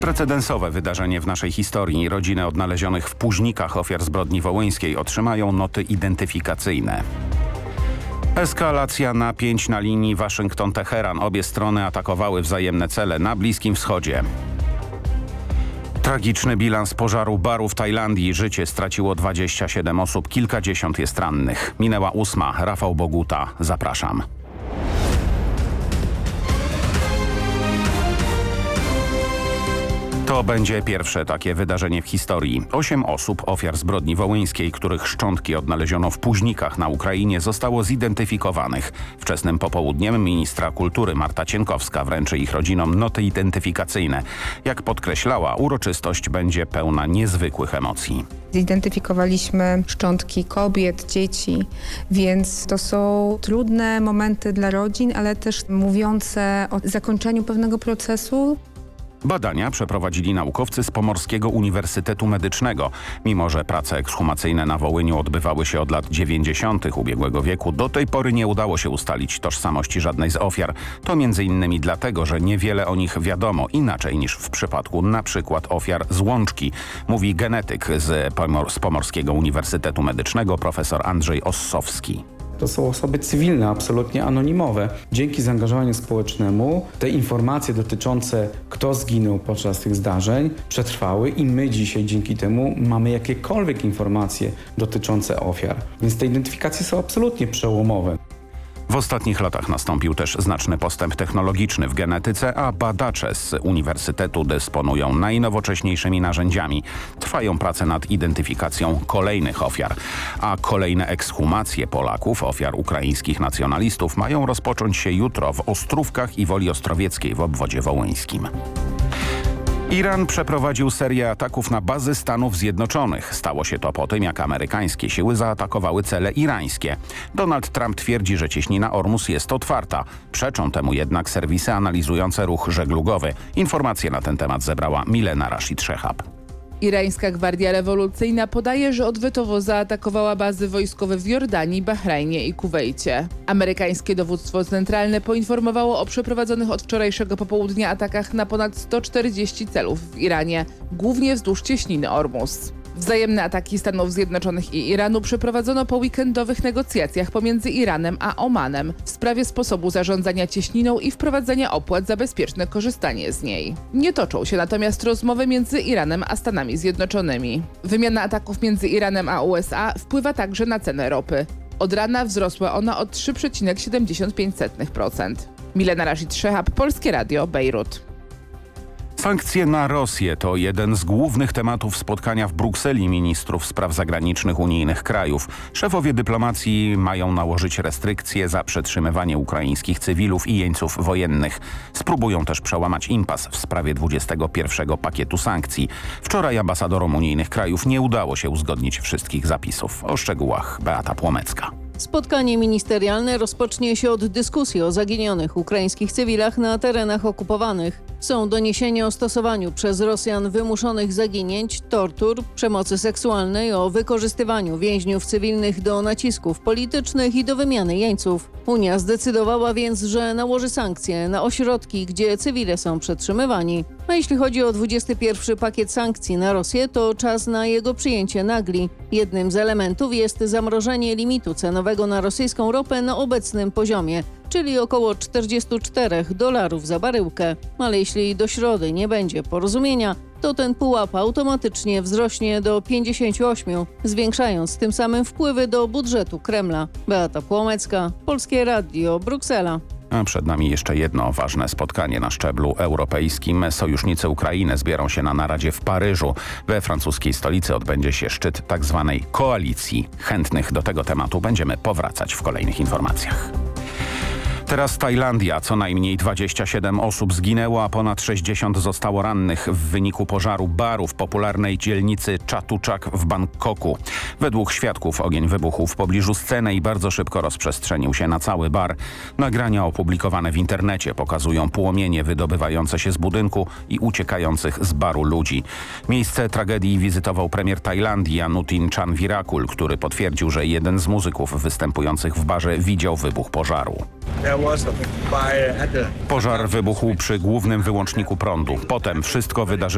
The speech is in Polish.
Precedensowe wydarzenie w naszej historii. Rodziny odnalezionych w Późnikach ofiar zbrodni wołyńskiej otrzymają noty identyfikacyjne. Eskalacja napięć na linii Waszyngton-Teheran. Obie strony atakowały wzajemne cele na Bliskim Wschodzie. Tragiczny bilans pożaru baru w Tajlandii. Życie straciło 27 osób, kilkadziesiąt jest rannych. Minęła 8. Rafał Boguta. Zapraszam. To będzie pierwsze takie wydarzenie w historii. 8 osób, ofiar zbrodni wołyńskiej, których szczątki odnaleziono w Późnikach na Ukrainie, zostało zidentyfikowanych. Wczesnym popołudniem ministra kultury Marta Cienkowska wręczy ich rodzinom noty identyfikacyjne. Jak podkreślała, uroczystość będzie pełna niezwykłych emocji. Zidentyfikowaliśmy szczątki kobiet, dzieci, więc to są trudne momenty dla rodzin, ale też mówiące o zakończeniu pewnego procesu. Badania przeprowadzili naukowcy z Pomorskiego Uniwersytetu Medycznego. Mimo że prace ekshumacyjne na Wołyniu odbywały się od lat 90. ubiegłego wieku, do tej pory nie udało się ustalić tożsamości żadnej z ofiar. To m.in. dlatego, że niewiele o nich wiadomo, inaczej niż w przypadku na przykład ofiar z Łączki, mówi genetyk z Pomorskiego Uniwersytetu Medycznego profesor Andrzej Ossowski. To są osoby cywilne, absolutnie anonimowe. Dzięki zaangażowaniu społecznemu te informacje dotyczące kto zginął podczas tych zdarzeń przetrwały i my dzisiaj dzięki temu mamy jakiekolwiek informacje dotyczące ofiar. Więc te identyfikacje są absolutnie przełomowe. W ostatnich latach nastąpił też znaczny postęp technologiczny w genetyce, a badacze z uniwersytetu dysponują najnowocześniejszymi narzędziami. Trwają prace nad identyfikacją kolejnych ofiar, a kolejne ekshumacje Polaków, ofiar ukraińskich nacjonalistów, mają rozpocząć się jutro w Ostrówkach i Woli Ostrowieckiej w obwodzie wołyńskim. Iran przeprowadził serię ataków na bazy Stanów Zjednoczonych. Stało się to po tym, jak amerykańskie siły zaatakowały cele irańskie. Donald Trump twierdzi, że cieśnina Ormus jest otwarta. Przeczą temu jednak serwisy analizujące ruch żeglugowy. Informacje na ten temat zebrała Milena Rashid Szehab. Irańska Gwardia Rewolucyjna podaje, że odwetowo zaatakowała bazy wojskowe w Jordanii, Bahrajnie i Kuwejcie. Amerykańskie dowództwo centralne poinformowało o przeprowadzonych od wczorajszego popołudnia atakach na ponad 140 celów w Iranie, głównie wzdłuż cieśniny Ormus. Wzajemne ataki Stanów Zjednoczonych i Iranu przeprowadzono po weekendowych negocjacjach pomiędzy Iranem a Omanem w sprawie sposobu zarządzania cieśniną i wprowadzenia opłat za bezpieczne korzystanie z niej. Nie toczą się natomiast rozmowy między Iranem a Stanami Zjednoczonymi. Wymiana ataków między Iranem a USA wpływa także na cenę ropy. Od rana wzrosła ona o 3,75%. Milena Rashid Szehab, Polskie Radio, Bejrut. Sankcje na Rosję to jeden z głównych tematów spotkania w Brukseli ministrów spraw zagranicznych unijnych krajów. Szefowie dyplomacji mają nałożyć restrykcje za przetrzymywanie ukraińskich cywilów i jeńców wojennych. Spróbują też przełamać impas w sprawie 21. pakietu sankcji. Wczoraj ambasadorom unijnych krajów nie udało się uzgodnić wszystkich zapisów. O szczegółach Beata Płomecka. Spotkanie ministerialne rozpocznie się od dyskusji o zaginionych ukraińskich cywilach na terenach okupowanych. Są doniesienia o stosowaniu przez Rosjan wymuszonych zaginięć, tortur, przemocy seksualnej, o wykorzystywaniu więźniów cywilnych do nacisków politycznych i do wymiany jeńców. Unia zdecydowała więc, że nałoży sankcje na ośrodki, gdzie cywile są przetrzymywani. A jeśli chodzi o 21. pakiet sankcji na Rosję, to czas na jego przyjęcie nagli. Jednym z elementów jest zamrożenie limitu cenowego na rosyjską ropę na obecnym poziomie, czyli około $44 za baryłkę. Ale jeśli do środy nie będzie porozumienia, to ten pułap automatycznie wzrośnie do 58, zwiększając tym samym wpływy do budżetu Kremla. Beata Płomecka, Polskie Radio, Bruksela. A przed nami jeszcze jedno ważne spotkanie na szczeblu europejskim. Sojusznicy Ukrainy zbierą się na naradzie w Paryżu. We francuskiej stolicy odbędzie się szczyt tzw. koalicji. Chętnych do tego tematu będziemy powracać w kolejnych informacjach. Teraz Tajlandia. Co najmniej 27 osób zginęło, a ponad 60 zostało rannych w wyniku pożaru baru w popularnej dzielnicy Chatuchak w Bangkoku. Według świadków ogień wybuchł w pobliżu sceny i bardzo szybko rozprzestrzenił się na cały bar. Nagrania opublikowane w internecie pokazują płomienie wydobywające się z budynku i uciekających z baru ludzi. Miejsce tragedii wizytował premier Tajlandii Anutin Chanvirakul, który potwierdził, że jeden z muzyków występujących w barze widział wybuch pożaru. Pożar wybuchł przy głównym wyłączniku prądu. Potem wszystko wydarzyło